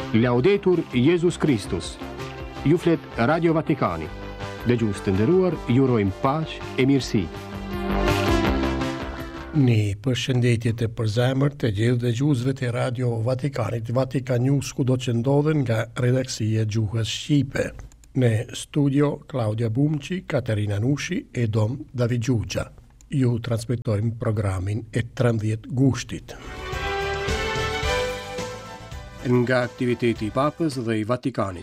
Laudetur Jesus Christus. Ju flet Radio Vatikani. Dëgjues të nderuar, ju urojmë paqë e mirësi. Një përshëndetje të përzemërt të gjithë dëgjuesve të Radio Vatikanit, Vatikan News, kudo që ndodhen nga redaksia e gjuhës shqipe. Në studio Claudia Bumqi, Katerina Nushi e Dom David Gjugja. Ju transmetojmë programin e 13 gushtit. Nga aktiviteti i Papës dhe i Vatikanit.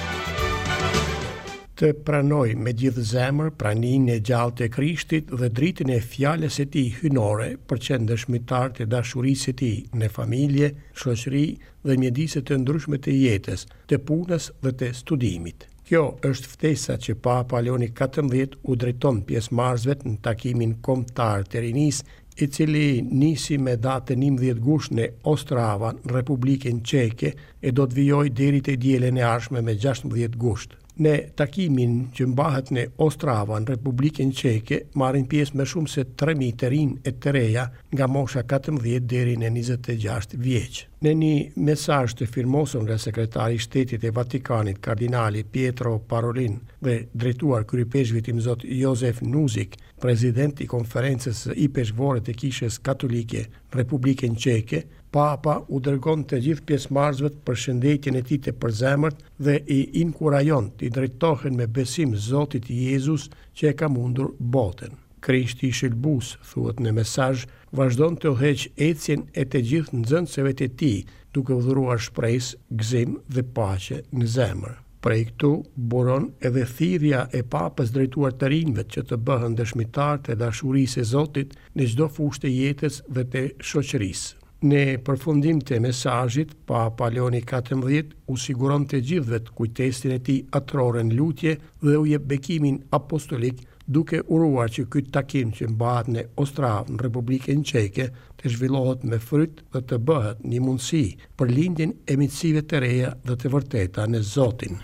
Të pranoj me gjithë zemër praninë e gjallë të Krishtit dhe dritën e fjalës së tij hynore për qenë dëshmitar të dashurisë së tij në familje, shoqëri dhe mjedise të ndryshme të jetës, të punës dhe të studimit. Kjo është ftesa që Papa Leoni XIV u drejton pjesëmarrësve në takimin kombëtar të rinisë, i cili nisi me datën 11 gusht në Ostrava, në Republikën Çeke, e do të vijojë deri te dielën e ardhshme me 16 gusht. Në takimin që mbahet në Ostrava, në Republikën Çeke, marrin pjesë më shumë se 3.000 të rinj e të reja nga mosha 14 deri në 26 vjeç. Në një mesazh të firmosur nga sekretari i Shtetit e Vatikanit, kardinali Pietro Parolin, dhe drejtuar kryepeshvit zot Josef Nuzik, president i konferencës i peshvorë të Kishës Katolike Republikën Çeke, Papa u dërgon të gjithë pjesëmarrësve për shëndetjen e tij të përzemërt dhe i inkurajon të drejtohen me besim Zotit Jezus që e ka mundur botën. Krishti i shëlbus, thuhet në mesazh, vazhdon të udhëheq ecjen e të gjithë nxënësve të tij, duke udhëruar shpresë, gëzim dhe paqe në zemër. Prej këtu buron edhe thirrja e Papës drejtuar të rinjve që të bëhen dëshmitar të dashurisë së Zotit në çdo fushë të jetës dhe të shoqërisë. Në përfundim të mesazhit, Papa Leoni XIV u siguron të gjithëve të kujtesin e tij atror në lutje dhe u jep bekimin apostolik, duke uruar që ky takim që mbahet në Ostravë, në Republikën Çeke, të zhvillohet me fryt dhe të bëhet një mundësi për lindjen e miqësive të reja dhe të vërteta në Zotin.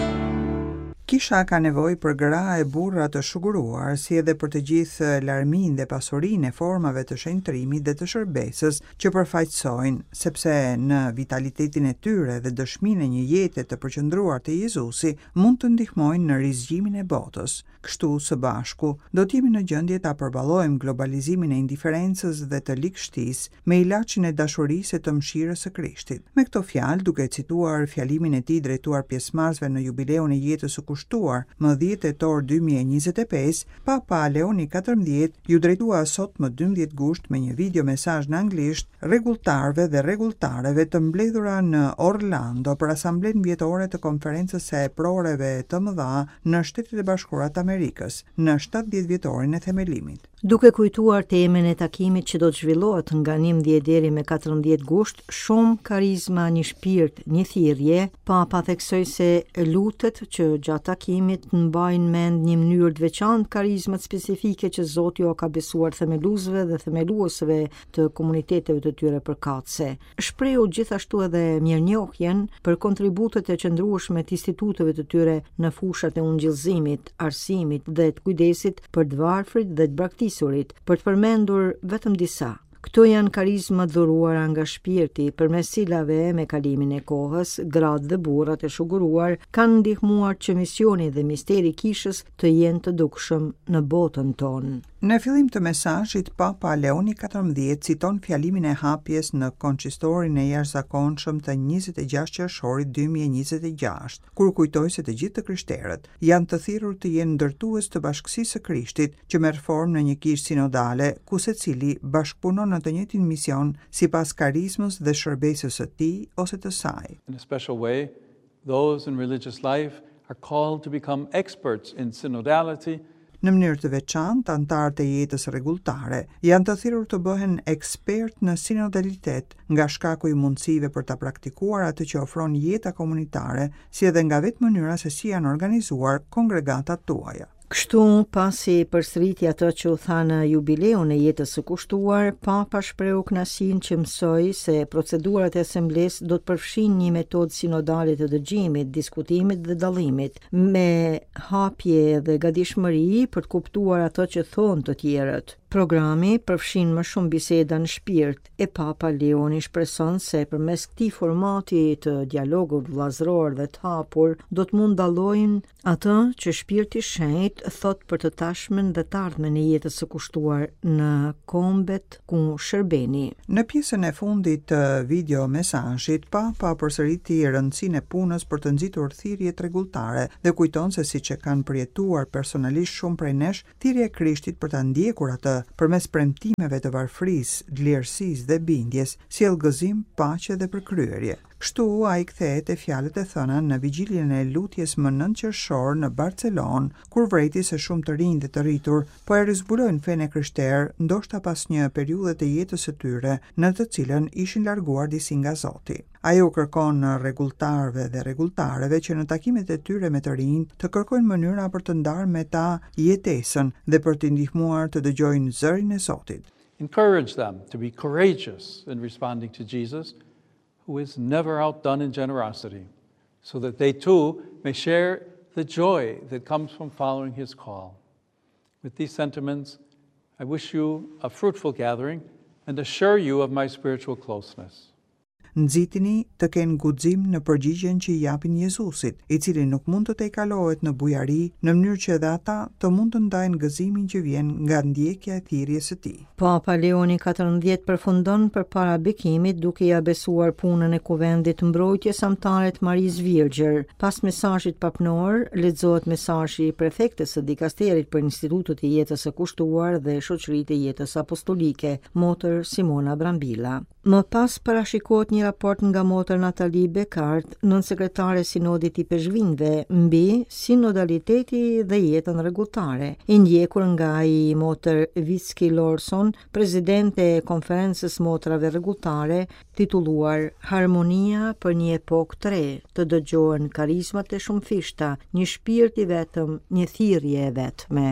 Kisha ka nevojë për gra e burra të shuguruar, si edhe për të gjithë larminë dhe pasurinë e formave të shenjtërimit dhe të shërbesës që përfaqësojnë, sepse në vitalitetin e tyre dhe dëshminë e një jete të përqendruar te Jezusi mund të ndihmojnë në rizgjimin e botës. Kështu së bashku do të jemi në gjendje ta përballojmë globalizimin e indiferencës dhe të likështisë me ilaçin e dashurisë e të mëshirës së Krishtit. Me këto fjalë, duke cituar fjalimin e tij drejtuar pjesëmarrësve në jubileun e jetës së kushtuar më 10 tetor 2025, Papa Leoni XIV ju drejtua sot më 12 gusht me një video mesazh në anglisht rregulltarëve dhe rregulltareve të mbledhura në Orlando për asamblen vjetore të konferencës së proreve të mëdha në Shtetet e Bashkuara të Amerikës në 70 vjetorin e themelimit. Duke kujtuar temën e takimit që do të zhvillohet nga 11 deri me 14 gusht, shumë karizma, një shpirt, një thirrje, Papa theksoi se lutet që gjatë takimit të mbajnë mend një mënyrë të veçantë karizmat specifike që Zoti u ka besuar themeluesve dhe themeluesve të komuniteteve të tyre përkatëse. Shprehu gjithashtu edhe mirënjohjen për kontributet e qëndrueshme të instituteve të tyre në fushat e ungjillëzimit, arsimit dhe të kujdesit për të varfrit dhe të braktisur, për të përmendur vetëm disa. Këto janë karizma dhuruara nga shpirti, përmes cilave me kalimin e kohës, gratë dhe burrat e shuguruar kanë ndihmuar që misioni dhe misteri i kishës të jenë të dukshëm në botën tonë. Në fillim të mesazhit, Papa Leoni XIV citon fjalimin e hapjes në konqistorin e jashtëzakonshëm të 26 qershorit 2026, kur kujtoi se të gjithë të krishterët janë të thirrur të jenë ndërtues të bashkësisë së Krishtit, që merr formë në një kishë sinodale, ku secili bashkëpunon në të njëjtin mision sipas karizmës dhe shërbesës së tij ose të saj. In a special way, those in religious life are called to become experts in synodality. Në mënyrë të veçantë, antarët e jetës rregulltare janë të thirrur të bëhen ekspert në sinodalitet nga shkaku i mundësive për ta praktikuar atë që ofron jeta komunitare, si edhe nga vetë mënyra se si janë organizuar kongregatat tuaja. Kështu, pasi përsëriti atë që u tha në jubileun e jetës së kushtuar, Papa shprehu kënaqësinë që mësoi se procedurat e asamblesë do të përfshin një metodë sinodale të dëgjimit, diskutimit dhe dallimit, me hapje dhe gatishmëri për të kuptuar atë që thonë të tjerët. Programi përfshin më shumë biseda në shpirt e Papa Leoni shpreson se përmes këtij formati të dialogut vëllazëror dhe të hapur do të mund dallojnë atë që Shpirti i Shenjtë thot për të tashmen dhe të ardhmen e jetës së kushtuar në kombet ku shërbeni. Në pjesën e fundit të video mesazhit, Papa përsëriti rëndësinë e punës për të nxitur thirrje rregulltare dhe kujton se siç e kanë përjetuar personalisht shumë prej nesh, thirrja e Krishtit për ta ndjekur atë përmes premtimeve të varfërisë, lirësisë dhe bindjes, sjell gëzim, paqe dhe përkryerje. Kështu ai kthehet e fjalët e thëna në vigjiljen e lutjes më 9 qershor në Barcelonë, kur vreti se shumë të rinj dhe të rritur po e rizbulojnë fenë krishterë, ndoshta pas një periudhe të jetës së tyre në të cilën ishin larguar disi nga Zoti. Ai u kërkon rregulltarëve dhe rregulltareve që në takimet e tyre me të rinj të kërkojnë mënyra për të ndarë me ta jetesën dhe për t'i ndihmuar të dëgjojnë zërin e Zotit. Encourage them to be courageous in responding to Jesus, who is never outdone in generosity, so that they too may share the joy that comes from following his call. With these sentiments, I wish you a fruitful gathering and assure you of my spiritual closeness. Nxitini të kenë guxim në përgjigjen që i japin Jezusit, i cili nuk mund të tejkalohet në bujari, në mënyrë që edhe ata të mund të ndajnë gëzimin që vjen nga ndjekja e thirrjes së tij. Papa Leoni 14 përfundon përpara bekimit duke ia besuar punën e kuvendit mbrojtjes amtare të Marisë Virgjër. Pas mesazhit papnor, lexohet mesazhi i prefektes së dikasterit për Institutet e Jetës së Kushtuar dhe Shoqëritë e Jetës Apostolike, Motër Simona Brambilla. Më pas parashikohet një raport nga motër Natali Bekart, nënsekretare Sinodit i Pezhvinjve, mbi sinodaliteti dhe jetën rregulltare, i ndjekur nga ai motër Vicki Lorson, presidente e konferencës motrave rregulltare, titulluar Harmonia për një epokë të re, të dëgjohen karizmat e shumëfishta, një shpirt i vetëm, një thirrje e vetme.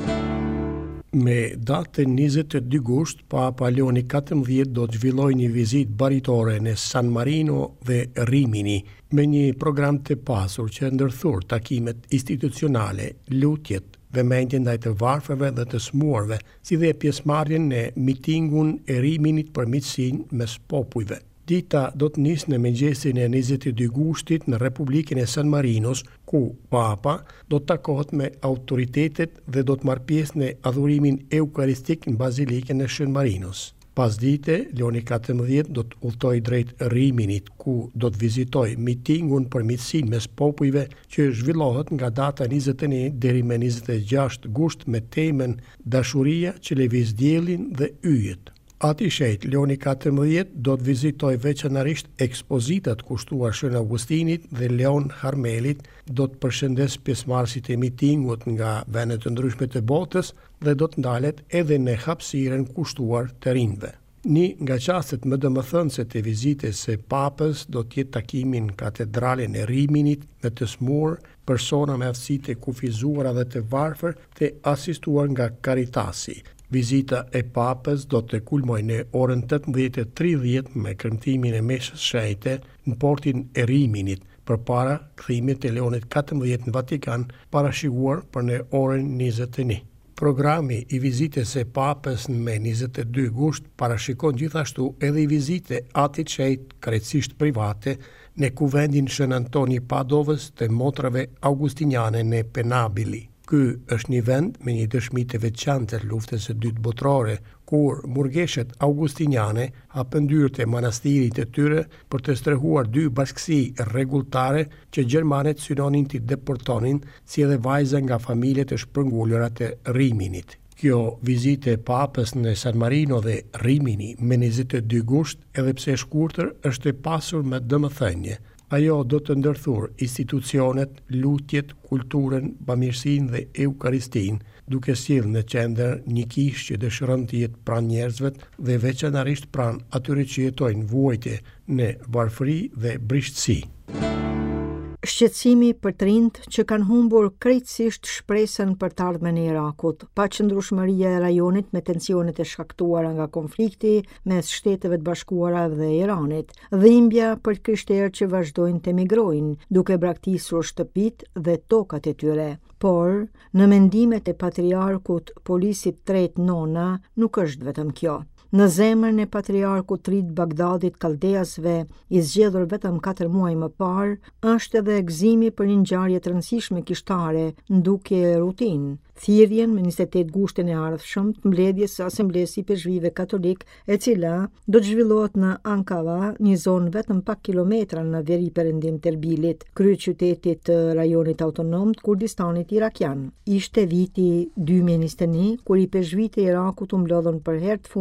Me datën 22 gusht, Papa Leoni 14 do të zhvilloj një vizit baritore në San Marino dhe Rimini, me një program të pasur që ndërthur takimet institucionale, lutjet, vëmendjen ndaj të varfërve dhe të smuarve, si dhe pjesëmarrjen në mitingun e Riminit për miqësinë mes popujve. Dita do të nisë në mëngjesin e 22 gushtit në Republikën e San Marinos, ku Papa do të takohet me autoritetet dhe do të marrë pjesë në adhurimin eukaristik në Bazilikën e Shën Marinos. Pas dite, Leoni 14 do të udhtoj drejt Riminit, ku do të vizitoj mitingun për miqësinë mes popujve që zhvillohet nga data 21 deri me 26 gusht me temën Dashuria që lëviz diellin dhe yjet. Ati shejt, Leoni 14 do të vizitoj veçanarisht ekspozitat kushtuar Shën Augustinit dhe Leon Harmelit, do të përshëndes pjesëmarrësit e mitingut nga vende të ndryshme të botës dhe do të ndalet edhe në hapësirën kushtuar të rinjve. Një nga qastet më domethënëse të vizitës së Papës do të jetë takimi në katedralen e Riminit në të smur persona me aftësitë e kufizuara dhe të varfër të asistuar nga Caritasi. Vizita e Papës do të kulmoj në orën 18:30 me kremtimin e meshës shenjte në portin e Riminit, përpara kthimit të Leonit 14 në Vatikan, parashikuar për në orën 21. Programi i vizitës së Papës me 22 gusht parashikon gjithashtu edhe i vizite atit shenjt krejtësisht private në kuvendin Shën Antoni Padovës të motrave augustiniane në Penabili. Ky është një vend me një dëshmi të veçantë të luftës së dytë botërore, kur burgeshet augustiniane hapën dyert e manastirit të tyre për të strehuar dy bashkësi rregulltare që gjermanet synonin të deportonin, si edhe vajza nga familjet e shpërngulura të Riminit. Kjo vizite e Papës në San Marino dhe Rimini me 22 gusht, edhe pse e shkurtër, është e pasur me domethënie. Ajo do të ndërthur institucionet, lutjet, kulturën, bamirësinë dhe eukaristin, duke sjellë në qendër një kishë që dëshiron të jetë pranë njerëzve dhe veçanërisht pranë atyre që jetojnë vuajtje në varfëri dhe brishtësi. Shqetësimi për të rinjt që kanë humbur krejtësisht shpresën për të ardhmen e Irakut, paqëndrueshmëria e rajonit me tensionet e shkaktuara nga konflikti mes Shteteve të Bashkuara dhe Iranit, dhimbja për krishterë që vazhdojnë të emigrojnë, duke braktisur shtëpitë dhe tokat e tyre. Por, në mendimet e patriarkut polisit tret Nona, nuk është vetëm kjo. Në zemrën e patriarkut të ri të Bagdadit Kaldeasve, i zgjedhur vetëm 4 muaj më parë, është edhe gëzimi për një ngjarje të rëndësishme kishtare, ndukje rutinë, thirrjen me 28 gushtin e ardhshëm të mbledhjes së Asamblesë Peshvive Katolik, e cila do të zhvillohet në Ankara, një zonë vetëm pak kilometra në veri perëndim të Erbilit, kryeqytetit të rajonit autonom të Kurdistanit irakian. Ishte viti 2021 kur i peshvit e Irakut u mblodhën për herë të